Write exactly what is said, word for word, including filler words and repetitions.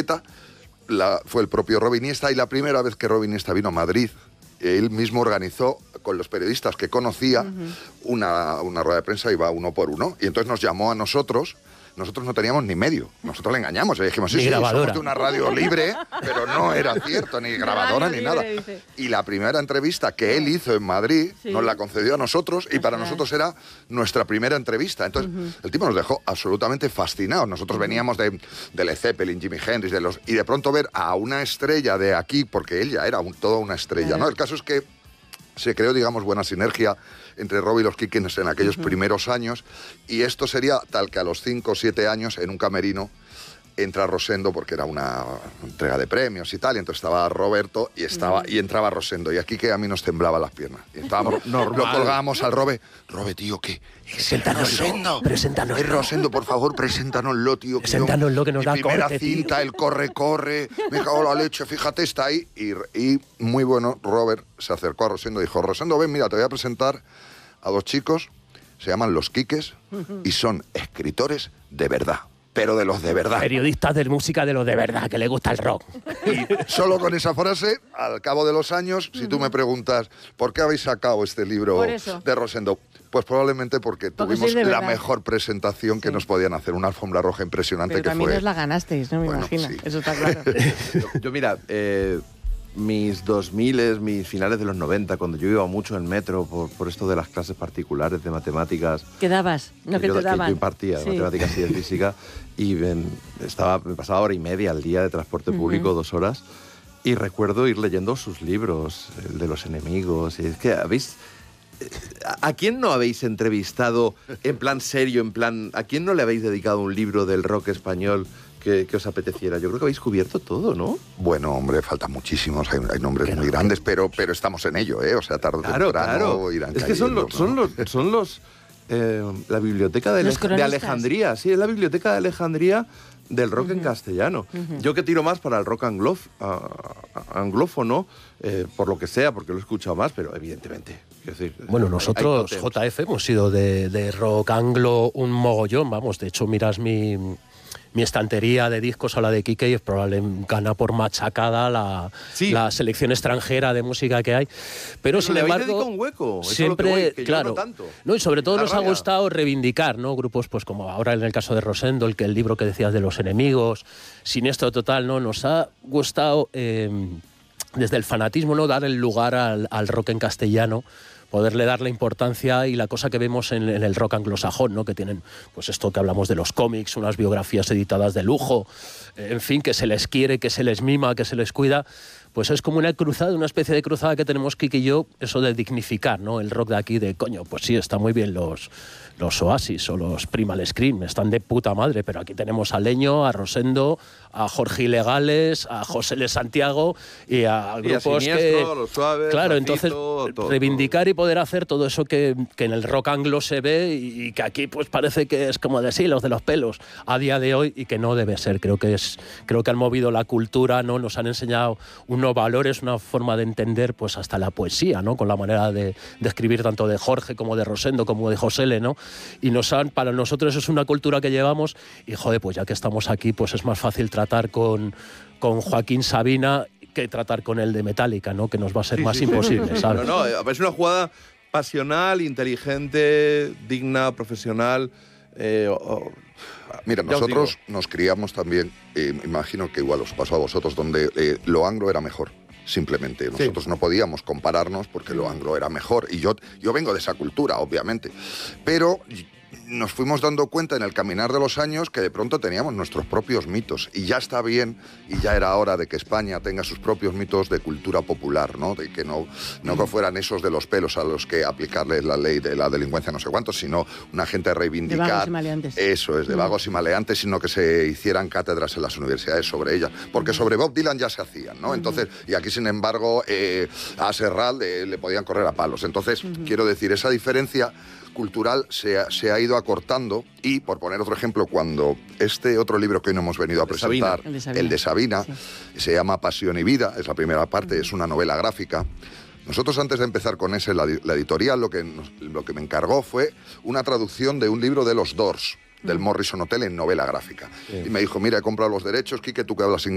camiseta la, fue el propio Robin Iniesta, y la primera vez que Robin Iniesta vino a Madrid, él mismo organizó con los periodistas que conocía uh-huh. una, una rueda de prensa, iba uno por uno, y entonces nos llamó a nosotros. Nosotros no teníamos ni medio, nosotros le engañamos, le dijimos, sí, sí, somos de una radio libre, pero no era cierto, ni grabadora ni nada. Y la primera entrevista que él hizo en Madrid sí. nos la concedió a nosotros, y para nosotros era nuestra primera entrevista. Entonces, uh-huh. el tipo nos dejó absolutamente fascinados. Nosotros uh-huh. veníamos de, de Led Zeppelin, Jimi Hendrix, de los, y de pronto ver a una estrella de aquí, porque él ya era un, toda una estrella, uh-huh. ¿no? El caso es que se creó, digamos, buena sinergia entre Rob y los Quiquens en aquellos uh-huh. primeros años, y esto sería tal que a los cinco o siete años, en un camerino, entra Rosendo, porque era una entrega de premios y tal, y entonces estaba Roberto y estaba uh-huh. y entraba Rosendo, y aquí que a mí nos temblaban las piernas. Y estábamos, lo colgábamos al Robe. Robe, tío, ¿qué? Preséntanoslo, Rosendo. Preséntanoslo. Es Rosendo, por favor, preséntanoslo, tío. Preséntanoslo, que nos da corte, tío. Mi primera cinta, el corre, corre, me cago en la leche, fíjate, está ahí. Y, y muy bueno, Robert se acercó a Rosendo y dijo, Rosendo, ven, mira, te voy a presentar a dos chicos, se llaman Los Quiques, uh-huh. y son escritores de verdad. Pero de los de verdad. Periodistas de música de los de verdad, que le gusta el rock. Y solo con esa frase, al cabo de los años, si tú me preguntas, ¿por qué habéis sacado este libro de Rosendo? Pues probablemente porque, porque tuvimos la mejor presentación sí. que nos podían hacer, una alfombra roja impresionante. Pero que también fue... os la ganasteis, ¿no? Me bueno, imagino, sí. Eso está claro. yo, yo, mira, eh, mis dos miles, mis finales de los noventa, cuando yo iba mucho en metro por, por esto de las clases particulares de matemáticas. ¿Qué dabas? No, que, que te daban. Que yo impartía, sí. matemáticas y de física, y ven, estaba, me pasaba hora y media al día de transporte público, uh-huh. dos horas, y recuerdo ir leyendo sus libros, el de los enemigos, y es que habéis... ¿A quién no habéis entrevistado en plan serio, en plan... ¿A quién no le habéis dedicado un libro del rock español que, que os apeteciera? Yo creo que habéis cubierto todo, ¿no? Bueno, hombre, faltan muchísimos, hay, hay nombres muy grandes, pero, pero estamos en ello, ¿eh? O sea, tarde o claro, temprano claro. irán Es que son los... ¿no? Son los, son los eh, la biblioteca de, de Alejandría, sí, es la biblioteca de Alejandría del rock uh-huh. en castellano. Uh-huh. Yo que tiro más para el rock anglof, uh, anglófono, eh, por lo que sea, porque lo he escuchado más, pero evidentemente... Decir, bueno, nosotros, hay, hay J F, hemos sido de, de rock anglo un mogollón, vamos, de hecho, miras mi, mi estantería de discos o la de Quique y es probable gana por machacada la, sí. la selección extranjera de música que hay. Pero, pero sin le embargo, habéis dedicado un hueco. Eso siempre, es lo que voy, que claro, yo no tanto. No, y sobre todo la nos rabia. ha gustado reivindicar, ¿no? Grupos, pues como ahora en el caso de Rosendo, el que el libro que decías de los enemigos, Siniestro Total, ¿no? Nos ha gustado eh, desde el fanatismo, ¿no? Dar el lugar al, al rock en castellano, poderle dar la importancia y la cosa que vemos en, en el rock anglosajón, ¿no? Que tienen, pues esto que hablamos de los cómics, unas biografías editadas de lujo, eh, en fin, que se les quiere, que se les mima, que se les cuida, pues es como una cruzada, una especie de cruzada que tenemos Kiki y yo, eso de dignificar, ¿no? El rock de aquí, de coño, pues sí, está muy bien los, los Oasis o los Primal Scream, están de puta madre, pero aquí tenemos a Leño, a Rosendo, a Jorge Ilegales, a José Le Santiago y a grupos y a que... los Suaves, claro, Rafito, entonces todo, reivindicar todo. Y poder hacer todo eso que, que en el rock anglo se ve y, y que aquí pues parece que es como de sí, los de los pelos a día de hoy y que no debe ser. Creo que es, creo que han movido la cultura, ¿no? Nos han enseñado unos valores, una forma de entender pues hasta la poesía, ¿no? Con la manera de, de escribir tanto de Jorge como de Rosendo como de José Le, ¿no? Y nos han, para nosotros es una cultura que llevamos y joder, pues ya que estamos aquí pues es más fácil tratar con, con Joaquín Sabina que tratar con el de Metallica, ¿no? Que nos va a ser sí, más sí, imposible, sí. ¿sabes? No, no, es una jugada pasional, inteligente, digna, profesional. Eh, oh, Mira, nosotros nos criamos también, eh, imagino que igual os pasó a vosotros, donde eh, lo anglo era mejor. Simplemente, nosotros sí. no podíamos compararnos porque lo anglo era mejor. Y yo, yo vengo de esa cultura, obviamente. Pero nos fuimos dando cuenta en el caminar de los años que de pronto teníamos nuestros propios mitos. Y ya está bien, y ya era hora de que España tenga sus propios mitos de cultura popular, ¿no? De que no, no que fueran esos de los pelos a los que aplicarles la ley de la delincuencia no sé cuántos, sino una gente a reivindicar. De vagos y maleantes. Eso es, de vagos y maleantes, sino que se hicieran cátedras en las universidades sobre ellas. Porque sobre Bob Dylan ya se hacían, ¿no? Entonces, y aquí, sin embargo, eh, a Serrat eh, le podían correr a palos. Entonces, uh-huh. quiero decir, esa diferencia cultural se ha, se ha ido acortando y, por poner otro ejemplo, cuando este otro libro que hoy no hemos venido a presentar, el de Sabina, el de Sabina sí. se llama Pasión y Vida, es la primera parte, uh-huh. es una novela gráfica. Nosotros, antes de empezar con ese, la, la editorial, lo que, nos, lo que me encargó fue una traducción de un libro de los Doors, del Morrison Hotel, en novela gráfica. Sí. Y me dijo, mira, he comprado los derechos, Quique, tú que hablas inglés,